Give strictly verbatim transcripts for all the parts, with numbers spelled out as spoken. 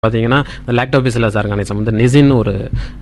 பார்த்தீங்கன்னா லாக்டோபிசிலஸ் ஆர்கானிசம் வந்து நிசின் ஒரு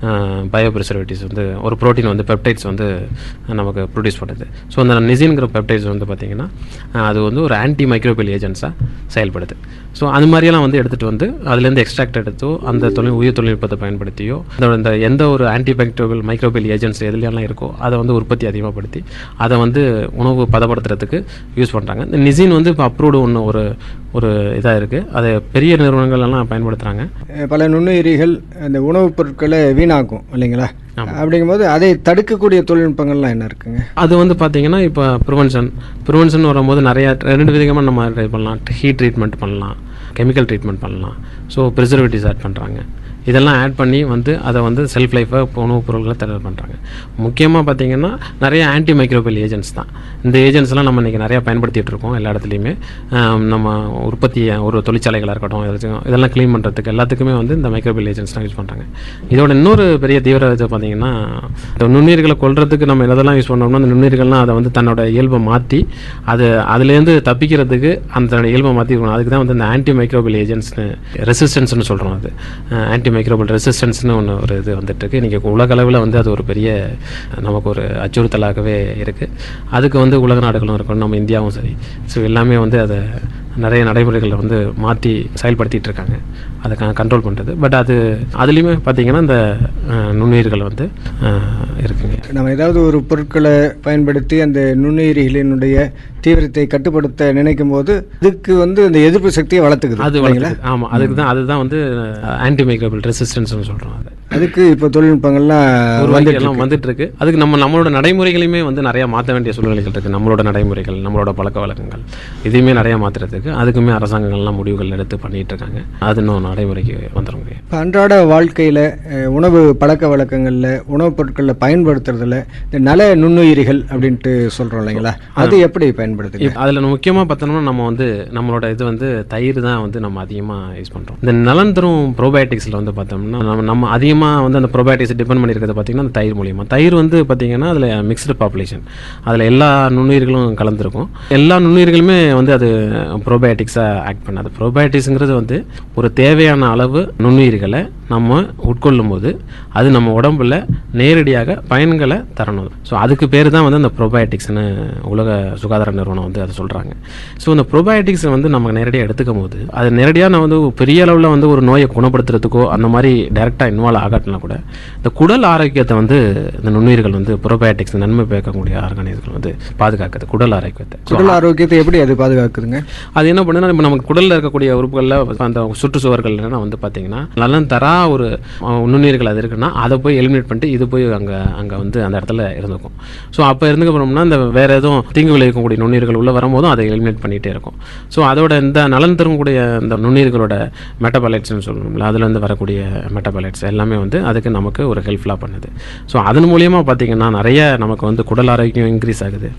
பயோ ப்ரிசர்வேட்டிவ்ஸ் வந்து ஒரு ப்ரோட்டீன் வந்து பெப்டைட்ஸ் வந்து நமக்கு ப்ரொடியூஸ் பண்ணுது. ஸோ அந்த நிசின்கிற பெப்டைட்ஸ் வந்து பார்த்திங்கன்னா அது வந்து ஒரு ஆன்டி மைக்ரோபியல் ஏஜென்ட்ஸாக செயல்படுது. ஸோ அது மாதிரியெல்லாம் வந்து எடுத்துகிட்டு வந்து அதுலேருந்து எக்ஸ்ட்ராக்ட் எடுத்தோ அந்த தொழில் உயிர் தொழில்நுட்பத்தை பயன்படுத்தியோ இந்த எந்த ஒரு ஆன்டி மைக்ரோபியல் மைக்ரோபியல் ஏஜென்ட்ஸ் எதுலையெல்லாம் இருக்கோ அதை வந்து உற்பத்தி அதிகமாகப்படுத்தி அதை வந்து உணவு பதப்படுத்துறதுக்கு யூஸ் பண்ணுறாங்க. இந்த நிசின் வந்து இப்போ அப்ரூவ்டு ஒன்று ஒரு ஒரு இதாக இருக்குது. அதை பெரிய நிறுவனங்கள் எல்லாம் பயன்படுத்துகிறாங்க. பல நுண்ணுயிரிகள் அந்த உணவுப் பொருட்களை வீணாக்கும் இல்லைங்களா? அப்படிங்கும்போது அதை தடுக்கக்கூடிய தொழில்நுட்பங்கள்லாம் என்ன இருக்குங்க? அது வந்து பார்த்தீங்கன்னா இப்போ ப்ரிவென்ஷன் ப்ரிவென்ஷன் வரும்போது நிறையா ரெண்டு விதமாக நம்ம ட்ரை பண்ணலாம். ஹீட் ட்ரீட்மெண்ட் பண்ணலாம், கெமிக்கல் ட்ரீட்மெண்ட் பண்ணலாம். ஸோ ப்ரிசர்வேட்டிவ்ஸ் ஆட் பண்ணுறாங்க. இதெல்லாம் ஆட் பண்ணி வந்து அதை வந்து செல்ஃப் லைஃபை உணவுப் பொருட்களை தயார் பண்ணுறாங்க. முக்கியமாக பார்த்திங்கன்னா நிறைய ஆன்டி மைக்ரோபியல் ஏஜென்ட்ஸ் தான். இந்த ஏஜென்ட்ஸ்லாம் நம்ம இன்றைக்கி நிறையா பயன்படுத்திகிட்டு இருக்கோம் எல்லா இடத்துலையுமே. நம்ம உற்பத்தி ஒரு தொழிற்சாலைகளாக இருக்கட்டும் இதெல்லாம் க்ளீன் பண்ணுறதுக்கு எல்லாத்துக்குமே வந்து இந்த மைக்ரோபியல் ஏஜென்ட்ஸ் தான் யூஸ் பண்ணுறாங்க. இதோட இன்னொரு பெரிய தீவிர இது பார்த்திங்கன்னா இந்த நுண்ணுயிர்களை கொல்றதுக்கு நம்ம எதெல்லாம் யூஸ் பண்ணோம்னா அந்த நுண்ணுயிர்கள்லாம் அதை வந்து தன்னோட இயல்பை மாற்றி அது அதுலேருந்து தப்பிக்கிறதுக்கு அந்த இயல்பை மாற்றிக்கணும். அதுக்கு தான் வந்து இந்த ஆன்டி மைக்ரோபியல் ஏஜென்ட்ஸ்னு ரெசிஸ்டன்ஸ்னு சொல்கிறோம். அது ஆன்டி மைக்ரோபியல் ரெசிஸ்டன்ஸ்னு ஒன்று ஒரு இது வந்துட்டு இருக்கு. இன்றைக்கி உலக அளவில் வந்து அது ஒரு பெரிய நமக்கு ஒரு அச்சுறுத்தலாகவே இருக்குது. அதுக்கு வந்து உலக நாடுகளும் இருக்கணும், நம்ம இந்தியாவும் சரி. ஸோ எல்லாமே வந்து அதை நிறைய நடைமுறைகளை வந்து மாற்றி செயல்படுத்திகிட்டு இருக்காங்க அதை கண்ட்ரோல் பண்ணுறது. பட் அது அதுலேயுமே பார்த்திங்கன்னா இந்த நுண்ணுயிர்கள் வந்து இருக்குங்க. நம்ம ஏதாவது ஒரு பொருட்களை பயன்படுத்தி அந்த நுண்ணுயிரிகளினுடைய தீவிரத்தை கட்டுப்படுத்த நினைக்கும் போது இதுக்கு வந்து இந்த எதிர்ப்பு சக்தியை வளர்த்துக்குது. அது வளர்க்குது. ஆமாம், அதுக்கு தான் அதுதான் வந்து ஆன்டி மைக்ரோபியல் ரெசிஸ்டன்ஸ்னு சொல்கிறோம். அது அதுக்கு இப்போ தொழில்நுட்பங்கள்லாம் எல்லாம் வந்துட்டு இருக்கு. அதுக்கு நம்ம நம்மளோட நடைமுறைகளையுமே வந்து நிறையா மாற்ற வேண்டிய சூழ்நிலைகள் இருக்குது. நம்மளோட நடைமுறைகள், நம்மளோட பழக்க வழக்கங்கள் இதையுமே நிறையா மாற்றுறதுக்கு அதுக்குமே அரசாங்கங்கள்லாம் முடிவுகள் எடுத்து பண்ணிகிட்டு இருக்காங்க. அது இன்னும் நடைமுறைக்கு வந்துடும். இப்போ அன்றாட வாழ்க்கையில் உணவு பழக்க வழக்கங்களில் உணவுப் பொருட்களில் பயன்படுத்துறதுல இந்த நல நுண்ணுயிரிகள் அப்படின்ட்டு சொல்கிறோம் இல்லைங்களா? அது எப்படி பயன்படுத்துது? அதில் முக்கியமாக பார்த்தோம்னா நம்ம வந்து நம்மளோட இது வந்து தயிர் தான் வந்து நம்ம அதிகமாக யூஸ் பண்ணுறோம். இந்த நலன் தரும் ப்ரோபயோட்டிக்ஸில் வந்து பார்த்தோம்னா நம்ம நம்ம அதிகமாக வந்து அந்த ப்ரோபயோட்டிக்ஸ் டிபெண்ட் பண்ணியிருக்கிறது பார்த்திங்கன்னா அந்த தயிர் மூலியமாக. தயிர் வந்து பார்த்திங்கன்னா அதில் மிக்ஸ்டு பாப்புலேஷன், அதில் எல்லா நுண்ணுயிர்களும் கலந்துருக்கும். எல்லா நுண்ணுயிர்களுமே வந்து அது ப்ரோபயோட்டிக்ஸாக ஆக்ட் பண்ணாது. ப்ரோபயோட்டிக்ஸுங்கிறது வந்து ஒரு தேவையான அளவு நுண்ணுயிர்களை நம்ம உட்கொள்ளும் போது அது நம்ம உடம்புல நேரடியாக பயன்களை தரணும். ஸோ அதுக்கு பேர் தான் வந்து அந்த ப்ரோபயோட்டிக்ஸ்னு உலக சுகாதார நிறுவனம் வந்து அதை சொல்கிறாங்க. ஸோ இந்த ப்ரோபயோட்டிக்ஸை வந்து நம்ம நேரடியாக எடுத்துக்கும் போது அது நேரடியாக நான் வந்து பெரிய அளவில் வந்து ஒரு நோயை குணப்படுத்துறதுக்கோ அந்த மாதிரி டைரெக்டாக இன்வால்வ் ஆகாட்டினா கூட இந்த குடல் ஆரோக்கியத்தை வந்து இந்த நுண்ணுயிர்கள் வந்து ப்ரோபயோட்டிக்ஸ் நன்மை பயக்கக்கூடிய ஆர்கானிசங்கள் வந்து பாதுகாக்குது. குடல் ஆரோக்கியத்தை குடல் ஆரோக்கியத்தை எப்படி அது பாதுகாக்குதுங்க? அது என்ன பண்ணுன்னா இப்போ நமக்கு குடலில் இருக்கக்கூடிய உறுப்புகளில் அந்த சுற்றுச்சுவர்கள் என்னன்னா வந்து பார்த்தீங்கன்னா நலன் தரா ஒரு நுண்ணுயிர்கள் அது இருக்குன்னா அதை போய் எலிமினேட் பண்ணிட்டு இது போய் அங்கே அங்கே வந்து அந்த இடத்துல இருந்துக்கும். ஸோ அப்போ இருந்துக்க போனோம்னா இந்த வேறு எதுவும் தீங்கு விளைவிக்கக்கூடிய நுண்ணுயிர்கள் உள்ளே வரும்போதும் அதை எலிமினேட் பண்ணிகிட்டே இருக்கும். ஸோ அதோட இந்த நலன் தரக்கூடிய இந்த நுண்ணுயிர்களோட மெட்டபாலைட்ஸ்னு சொல்லணும்ல அதுலேருந்து வரக்கூடிய மெட்டபாலைட்ஸ் எல்லாமே வந்து அதுக்கு நமக்கு ஒரு ஹெல்ப்ஃபுல்லாக பண்ணுது. ஸோ அதன் மூலியமாக பார்த்திங்கன்னா நிறைய நமக்கு வந்து குடல் ஆரோக்கியம் இன்க்ரீஸ் ஆகுது,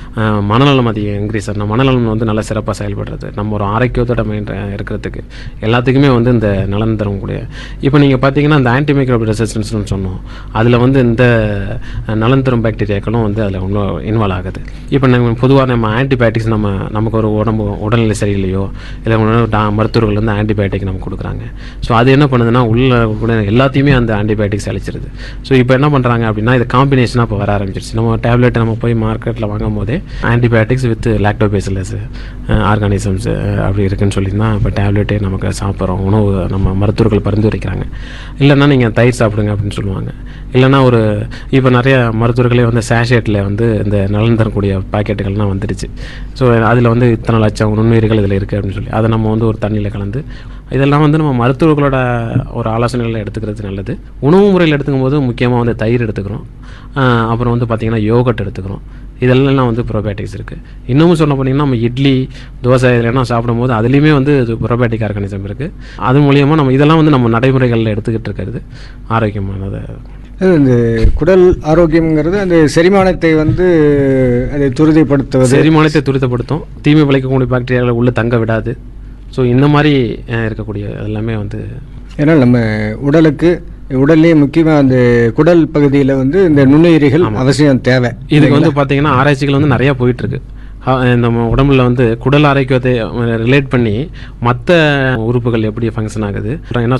மனநலம் அதிகம் இன்க்ரீஸ் ஆகுது, மனநலம் வந்து நல்லா சிறப்பாக செயல்படுறது, நம்ம ஒரு ஆரோக்கியத்தோட மைண்ட் இருக்கிறதுக்கு எல்லாத்துக்குமே வந்து இந்த நலன் தரக்கூடிய. இப்போ நீங்கள் பார்த்தீங்கன்னா இந்த ஆன்டி மைக்ரோபியல் ரெசிஸ்டன்ஸ்னு சொன்னோம், அதில் வந்து இந்த நலன் தரும் பாக்டீரியாக்களும் வந்து அதில் இன்னும் இன்வால்வ் ஆகுது. இப்போ நம்ம பொதுவாக நம்ம ஆன்டிபயோட்டிக்ஸ் நம்ம நமக்கு ஒரு உடம்பு உடல்நிலை சரியில்லையோ இல்லை மருத்துவர்கள் வந்து ஆன்டிபயோட்டிக் நமக்கு கொடுக்குறாங்க. ஸோ அது என்ன பண்ணுதுன்னா உள்ள கூட எல்லாத்தையுமே அந்த ஆன்டிபயோட்டிக்ஸ் அழிச்சிருது. ஸோ இப்போ என்ன பண்ணுறாங்க அப்படின்னா இது காம்பினேஷனாக இப்போ வர ஆரம்பிச்சிருச்சு. நம்ம டேப்லெட் நம்ம போய் மார்க்கெட்டில் வாங்கும் போதே ஆன்டிபயோட்டிக்ஸ் வித் லாக்டோபேசிலஸ் ஆர்கானிசம்ஸ் அப்படி இருக்குன்னு சொல்லி தான் இப்போ டேப்லெட்டே நமக்கு சாப்பிட்றோம். உணவு நம்ம மருத்துவர்கள் பரிந்துரைக்கிறாங்க. இல்லைன்னா நீங்கள் தயிர் சாப்பிடுங்க அப்படின்னு சொல்லுவாங்க. இல்லைன்னா ஒரு இப்போ நிறைய மருத்துவர்களே வந்து சேஷேட்டில் வந்து இந்த நலன் தரக்கூடிய பாக்கெட்டுகள்லாம் வந்துடுச்சு. ஸோ அதில் வந்து இத்தனை லட்சம் நுண்ணுயிர்கள் இதில் இருக்குது அப்படின்னு சொல்லி அதை நம்ம வந்து ஒரு தண்ணியில் கலந்து இதெல்லாம் வந்து நம்ம மருத்துவர்களோட ஒரு ஆலோசனைகளை எடுத்துக்கிறது நல்லது. உணவு முறையில் எடுத்துக்கும் போது முக்கியமாக வந்து தயிர் எடுத்துக்கிறோம். அப்புறம் வந்து பார்த்திங்கன்னா யோகட் எடுத்துக்கிறோம். இதெல்லாம் வந்து ப்ரோபயோட்டிக்ஸ் இருக்குது. இன்னமும் சொல்ல போனீங்கன்னா நம்ம இட்லி தோசை இதெல்லாம் சாப்பிடும் போது அதுலேயுமே வந்து ப்ரோபயோட்டிக் ஆர்கானிசம் இருக்குது. அது மூலியமாக நம்ம இதெல்லாம் வந்து நம்ம நடைமுறைகளில் எடுத்துக்கிட்டு இருக்கிறது ஆரோக்கியமானது. இந்த குடல் ஆரோக்கியம்ங்கிறது அந்த செரிமானத்தை வந்து அதை துரிதப்படுத்துவது, செரிமானத்தை துரிதப்படுத்தும், தீமை விளைக்கக்கூடிய பாக்டீரியாக்களை உள்ளே தங்க விடாது. ஸோ இந்த மாதிரி இருக்கக்கூடிய எல்லாமே வந்து ஏன்னா நம்ம உடலுக்கு உடல்லேயே முக்கியமாக அந்த குடல் பகுதியில் வந்து இந்த நுண்ணுயிரிகள் அவசியம் தேவை. இதுக்கு வந்து பார்த்தீங்கன்னா ஆராய்ச்சிகள் வந்து நிறையா போயிட்டுருக்கு. நம்ம உடம்புல வந்து குடல் ஆரோக்கியத்தை ரிலேட் பண்ணி மற்ற உறுப்புகள் எப்படி ஃபங்க்ஷன் ஆகுது என்ன